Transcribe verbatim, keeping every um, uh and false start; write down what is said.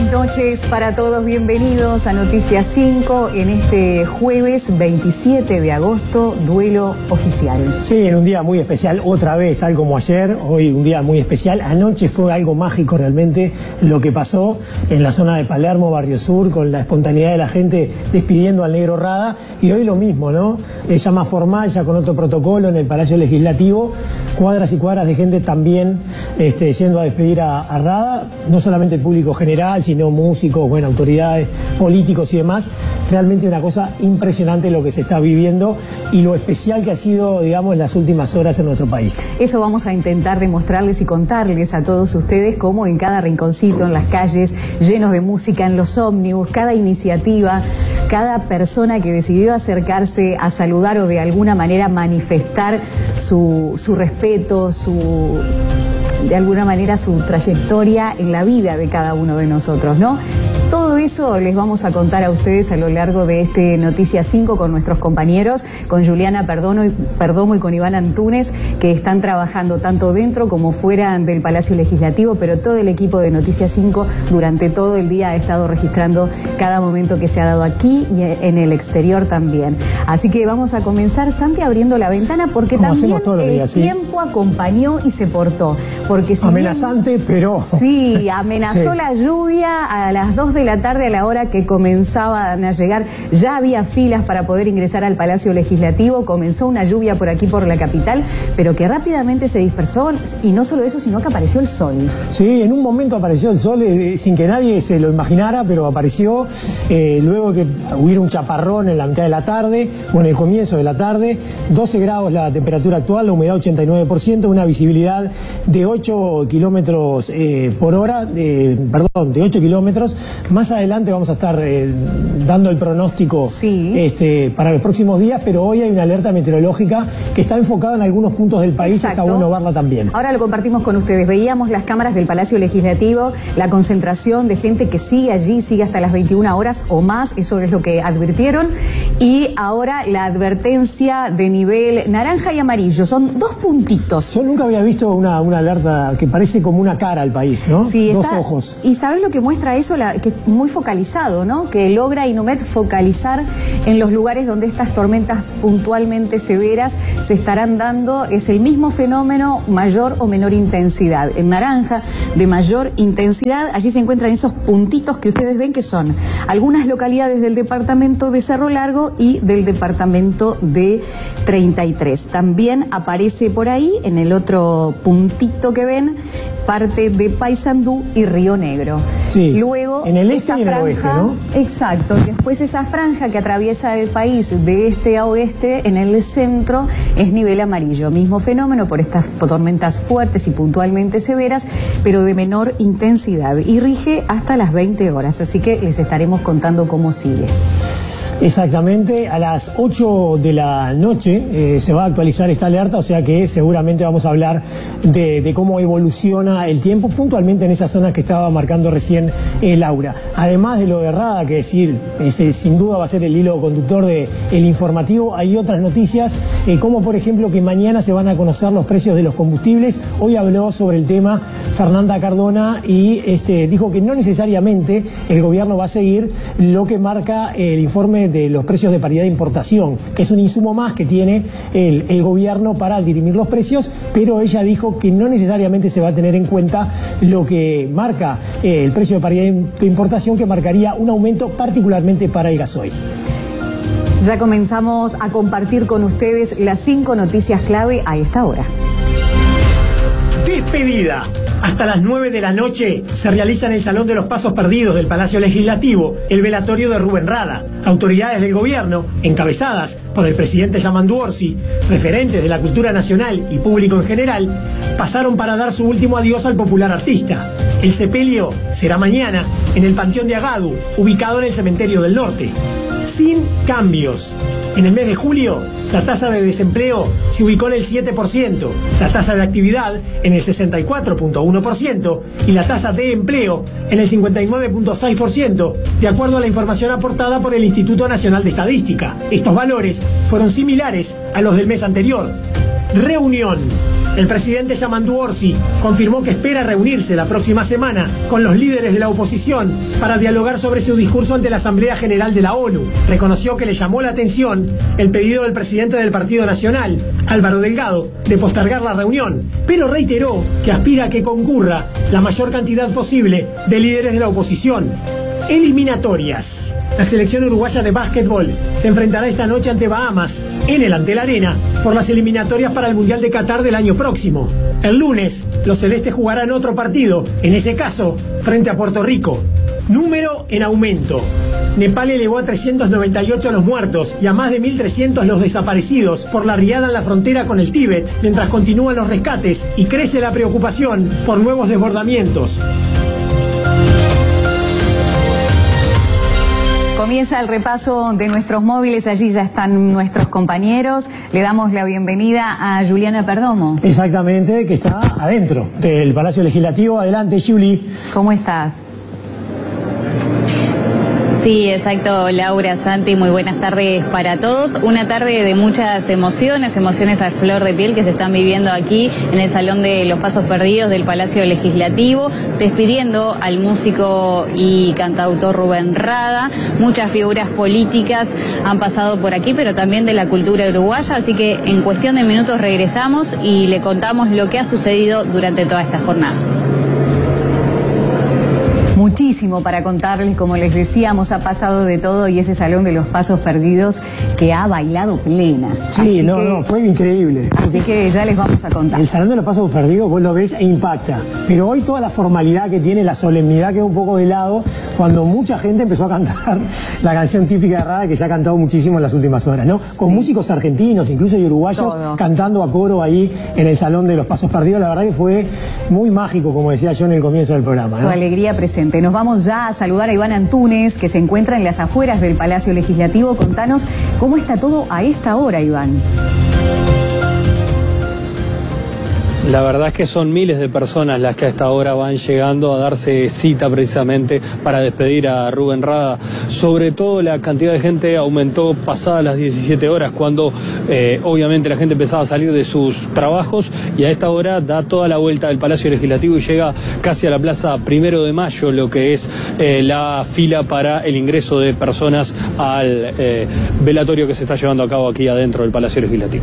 buenas noches para todos, bienvenidos a Noticias cinco en este jueves veintisiete de agosto, duelo oficial. Sí, en un día muy especial, otra vez, tal como ayer, hoy un día muy especial. Anoche fue algo mágico realmente lo que pasó en la zona de Palermo, Barrio Sur, con la espontaneidad de la gente despidiendo al Negro Rada, y hoy lo mismo, ¿no? Eh, ya más formal, ya con otro protocolo en el Palacio Legislativo, cuadras y cuadras de gente también este, yendo a despedir a, a Rada, no solamente el público general, sino músicos, bueno, autoridades, políticos y demás. Realmente una cosa impresionante lo que se está viviendo y lo especial que ha sido, digamos, las últimas horas en nuestro país. Eso vamos a intentar demostrarles y contarles a todos ustedes cómo en cada rinconcito, en las calles, llenos de música, en los ómnibus, cada iniciativa, cada persona que decidió acercarse a saludar o de alguna manera manifestar su, su respeto, su... de alguna manera su trayectoria en la vida de cada uno de nosotros, ¿no? Todo eso les vamos a contar a ustedes a lo largo de este Noticias cinco con nuestros compañeros, con Juliana Perdomo y, Perdomo y con Iván Antunes, que están trabajando tanto dentro como fuera del Palacio Legislativo, pero todo el equipo de Noticias cinco durante todo el día ha estado registrando cada momento que se ha dado aquí y en el exterior también. Así que vamos a comenzar, Santi, abriendo la ventana, porque como también todos los el días, ¿sí? tiempo acompañó y se portó. Porque si amenazante, bien, pero... Sí, amenazó sí. La lluvia a las dos de la tarde, a la hora que comenzaban a llegar. Ya había filas para poder ingresar al Palacio Legislativo. Comenzó una lluvia por aquí, por la capital, pero que rápidamente se dispersó. Y no solo eso, sino que apareció el sol. Sí, en un momento apareció el sol eh, sin que nadie se lo imaginara, pero apareció eh, luego que hubiera un chaparrón en la mitad de la tarde, o en el comienzo de la tarde. doce grados la temperatura actual, la humedad ochenta y nueve por ciento, una visibilidad de ocho kilómetros eh, por hora, eh, perdón, de ocho kilómetros. Más adelante vamos a estar eh, dando el pronóstico sí. este, para los próximos días, pero hoy hay una alerta meteorológica que está enfocada en algunos puntos del país. Exacto. Está bueno verla también. Ahora lo compartimos con ustedes. Veíamos las cámaras del Palacio Legislativo, la concentración de gente que sigue allí, sigue hasta las veintiuna horas o más, eso es lo que advirtieron. Y ahora la advertencia de nivel naranja y amarillo, son dos puntitos. Yo nunca había visto una, una alerta que parece como una cara al país, ¿no? Sí, dos está, ojos. Y ¿sabes lo que muestra eso? La, que es muy focalizado, ¿no? Que logra Inumet focalizar en los lugares donde estas tormentas puntualmente severas se estarán dando. Es el mismo fenómeno, mayor o menor intensidad. En naranja, de mayor intensidad, allí se encuentran esos puntitos que ustedes ven, que son algunas localidades del departamento de Cerro Largo y del departamento de treinta y tres. También aparece por ahí, en el otro puntito que ven, parte de Paysandú y Río Negro. Sí, luego en el este y en el oeste, ¿no? Exacto, después esa franja que atraviesa el país de este a oeste, en el centro es nivel amarillo. Mismo fenómeno por estas tormentas fuertes y puntualmente severas, pero de menor intensidad, y rige hasta las veinte horas, así que les estaremos contando cómo sigue. Exactamente, a las ocho de la noche eh, se va a actualizar esta alerta, o sea que seguramente vamos a hablar de, de cómo evoluciona el tiempo, puntualmente en esas zonas que estaba marcando recién eh, Laura. Además de lo de Rada, que decir, ese sin duda va a ser el hilo conductor del informativo, hay otras noticias, eh, como por ejemplo que mañana se van a conocer los precios de los combustibles. Hoy habló sobre el tema Fernanda Cardona y este, dijo que no necesariamente el gobierno va a seguir lo que marca el informe de los precios de paridad de importación, que es un insumo más que tiene el, el gobierno para dirimir los precios, pero ella dijo que no necesariamente se va a tener en cuenta lo que marca eh, el precio de paridad de importación, que marcaría un aumento particularmente para el gasoil. Ya comenzamos a compartir con ustedes las cinco noticias clave a esta hora. Despedida. Hasta las nueve de la noche se realiza en el Salón de los Pasos Perdidos del Palacio Legislativo el velatorio de Rubén Rada. Autoridades del gobierno, encabezadas por el presidente Yamandu Orsi, referentes de la cultura nacional y público en general, pasaron para dar su último adiós al popular artista. El sepelio será mañana en el Panteón de Agadu, ubicado en el Cementerio del Norte. Sin cambios. En el mes de julio, la tasa de desempleo se ubicó en el siete por ciento, la tasa de actividad en el sesenta y cuatro punto uno por ciento y la tasa de empleo en el cincuenta y nueve punto seis por ciento, de acuerdo a la información aportada por el Instituto Nacional de Estadística. Estos valores fueron similares a los del mes anterior. Reunión. El presidente Yamandu Orsi confirmó que espera reunirse la próxima semana con los líderes de la oposición para dialogar sobre su discurso ante la Asamblea General de la ONU. Reconoció que le llamó la atención el pedido del presidente del Partido Nacional, Álvaro Delgado, de postergar la reunión, pero reiteró que aspira a que concurra la mayor cantidad posible de líderes de la oposición. Eliminatorias. La selección uruguaya de básquetbol se enfrentará esta noche ante Bahamas en el Antel Arena por las eliminatorias para el Mundial de Qatar del año próximo. El lunes, los celestes jugarán otro partido, en ese caso, frente a Puerto Rico. Número en aumento. Nepal elevó a trescientos noventa y ocho los muertos y a más de mil trescientos los desaparecidos por la riada en la frontera con el Tíbet, mientras continúan los rescates y crece la preocupación por nuevos desbordamientos. Comienza el repaso de nuestros móviles, allí ya están nuestros compañeros. Le damos la bienvenida a Juliana Perdomo. Exactamente, que está adentro del Palacio Legislativo. Adelante, Juli. ¿Cómo estás? Sí, exacto, Laura, Santi, muy buenas tardes para todos. Una tarde de muchas emociones, emociones a flor de piel que se están viviendo aquí en el Salón de los Pasos Perdidos del Palacio Legislativo, despidiendo al músico y cantautor Rubén Rada. Muchas figuras políticas han pasado por aquí, pero también de la cultura uruguaya, así que en cuestión de minutos regresamos y le contamos lo que ha sucedido durante toda esta jornada. Muchísimo para contarles, como les decíamos, ha pasado de todo y ese Salón de los Pasos Perdidos que ha bailado plena. Sí, así no, que, no, fue increíble. Así que ya les vamos a contar. El Salón de los Pasos Perdidos vos lo ves e impacta, pero hoy toda la formalidad que tiene, la solemnidad quedó un poco de lado cuando mucha gente empezó a cantar la canción típica de Rada que se ha cantado muchísimo en las últimas horas, ¿no? Sí. Con músicos argentinos, incluso y uruguayos, todo cantando a coro ahí en el Salón de los Pasos Perdidos. La verdad que fue muy mágico, como decía yo en el comienzo del programa, Su ¿no? alegría presente. Nos vamos ya a saludar a Iván Antunes, que se encuentra en las afueras del Palacio Legislativo. Contanos cómo está todo a esta hora, Iván. La verdad es que son miles de personas las que a esta hora van llegando a darse cita precisamente para despedir a Rubén Rada. Sobre todo la cantidad de gente aumentó pasadas las diecisiete horas, cuando eh, obviamente la gente empezaba a salir de sus trabajos, y a esta hora da toda la vuelta del Palacio Legislativo y llega casi a la Plaza Primero de Mayo, lo que es eh, la fila para el ingreso de personas al eh, velatorio que se está llevando a cabo aquí adentro del Palacio Legislativo.